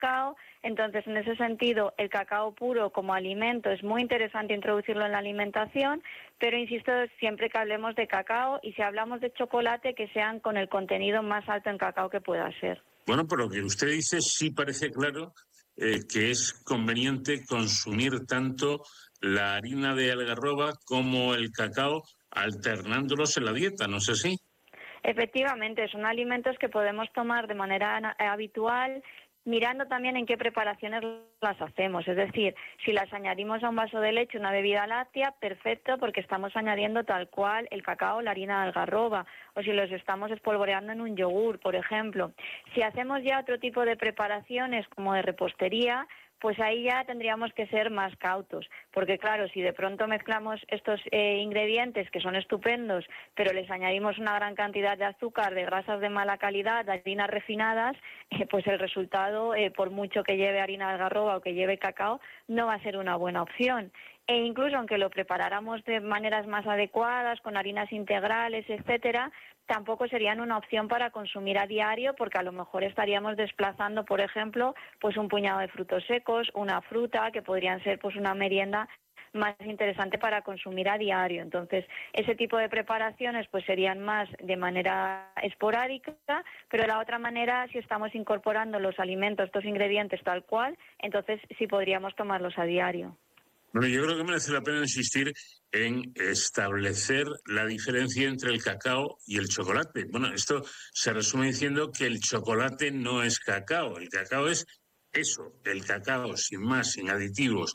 cacao. Entonces, en ese sentido, el cacao puro como alimento es muy interesante introducirlo en la alimentación, pero insisto, siempre que hablemos de cacao y si hablamos de chocolate, que sean con el contenido más alto en cacao que pueda ser. Bueno, por lo que usted dice, sí parece claro que es conveniente consumir tanto la harina de algarroba como el cacao, alternándolos en la dieta, ¿no es así? Efectivamente, son alimentos que podemos tomar de manera habitual, mirando también en qué preparaciones las hacemos. Es decir, si las añadimos a un vaso de leche, una bebida láctea, perfecto, porque estamos añadiendo tal cual el cacao, la harina de algarroba, o si los estamos espolvoreando en un yogur, por ejemplo. Si hacemos ya otro tipo de preparaciones, como de repostería, pues ahí ya tendríamos que ser más cautos, porque claro, si de pronto mezclamos estos ingredientes que son estupendos, pero les añadimos una gran cantidad de azúcar, de grasas de mala calidad, de harinas refinadas, pues el resultado, por mucho que lleve harina de algarroba o que lleve cacao, no va a ser una buena opción. E incluso aunque lo preparáramos de maneras más adecuadas, con harinas integrales, etcétera, tampoco serían una opción para consumir a diario, porque a lo mejor estaríamos desplazando, por ejemplo, pues un puñado de frutos secos, una fruta, que podrían ser pues una merienda más interesante para consumir a diario. Entonces, ese tipo de preparaciones pues serían más de manera esporádica, pero de la otra manera, si estamos incorporando los alimentos, estos ingredientes tal cual, entonces sí podríamos tomarlos a diario. Bueno, yo creo que merece la pena insistir en establecer la diferencia entre el cacao y el chocolate. Bueno, esto se resume diciendo que el chocolate no es cacao, el cacao es eso, el cacao sin más, sin aditivos,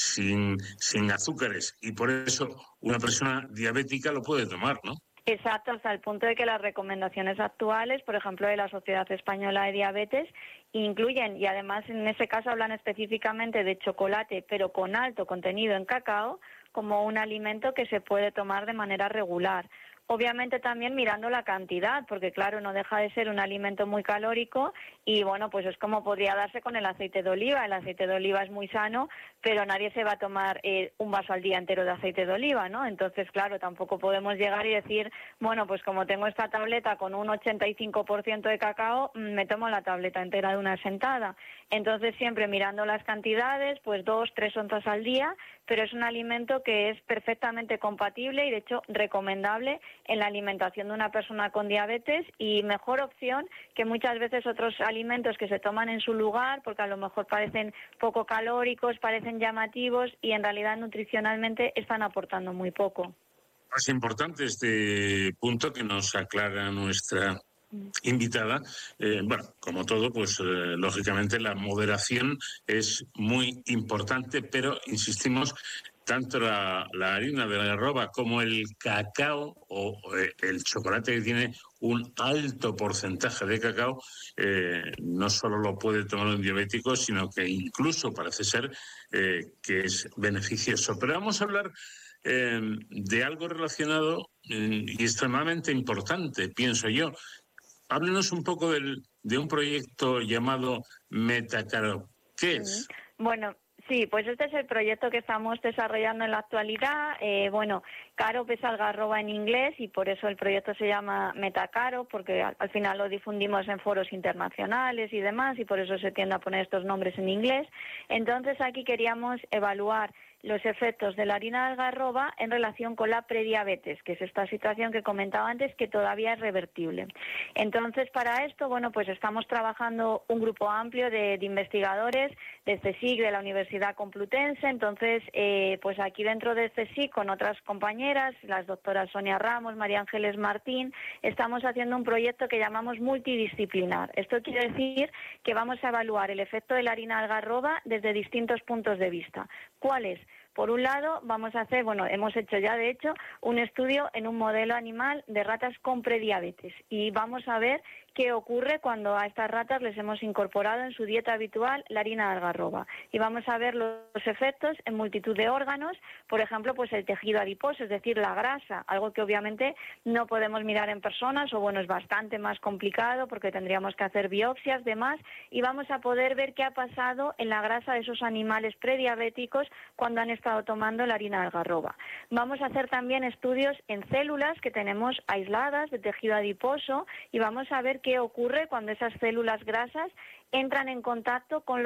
sin azúcares, y por eso una persona diabética lo puede tomar, ¿no? Exacto, hasta el punto de que las recomendaciones actuales, por ejemplo, de la Sociedad Española de Diabetes, incluyen, y además en ese caso hablan específicamente de chocolate, pero con alto contenido en cacao, como un alimento que se puede tomar de manera regular. Obviamente también mirando la cantidad, porque claro, no deja de ser un alimento muy calórico y bueno, pues es como podría darse con el aceite de oliva. El aceite de oliva es muy sano, pero nadie se va a tomar un vaso al día entero de aceite de oliva, ¿no? Entonces, claro, tampoco podemos llegar y decir, bueno, pues como tengo esta tableta con un 85% de cacao, me tomo la tableta entera de una sentada. Entonces, siempre mirando las cantidades, pues 2-3 onzas al día, pero es un alimento que es perfectamente compatible y, de hecho, recomendable en la alimentación de una persona con diabetes y mejor opción que muchas veces otros alimentos que se toman en su lugar, porque a lo mejor parecen poco calóricos, parecen llamativos y en realidad nutricionalmente están aportando muy poco. Es importante este punto que nos aclara nuestra invitada. Bueno, como todo, pues lógicamente la moderación es muy importante, pero insistimos, tanto la harina de algarroba como el cacao o el chocolate que tiene un alto porcentaje de cacao, no solo lo puede tomar un diabético, sino que incluso parece ser que es beneficioso. Pero vamos a hablar de algo relacionado y extremadamente importante, pienso yo. Háblenos un poco de un proyecto llamado Metacaro. ¿Qué es? Bueno, sí, pues este es el proyecto que estamos desarrollando en la actualidad. Bueno, Caro es algarroba en inglés y por eso el proyecto se llama Metacaro, porque al final lo difundimos en foros internacionales y demás, y por eso se tiende a poner estos nombres en inglés. Entonces aquí queríamos evaluar los efectos de la harina de algarroba en relación con la prediabetes, que es esta situación que comentaba antes que todavía es revertible. Entonces, para esto, bueno, pues estamos trabajando un grupo amplio de investigadores de CSIC, de la Universidad Complutense. Entonces, pues aquí dentro de CSIC, con otras compañeras, las doctoras Sonia Ramos, María Ángeles Martín, estamos haciendo un proyecto que llamamos multidisciplinar. Esto quiere decir que vamos a evaluar el efecto de la harina de algarroba desde distintos puntos de vista. ¿Cuáles? Por un lado, vamos a hacer, bueno, hemos hecho ya de hecho un estudio en un modelo animal de ratas con prediabetes y vamos a ver qué ocurre cuando a estas ratas les hemos incorporado en su dieta habitual la harina de algarroba. Y vamos a ver los efectos en multitud de órganos, por ejemplo, pues el tejido adiposo, es decir, la grasa, algo que obviamente no podemos mirar en personas, o bueno, es bastante más complicado porque tendríamos que hacer biopsias, demás, y vamos a poder ver qué ha pasado en la grasa de esos animales prediabéticos cuando han estado estado tomando la harina de algarroba. Vamos a hacer también estudios en células que tenemos aisladas de tejido adiposo y vamos a ver qué ocurre cuando esas células grasas entran en contacto con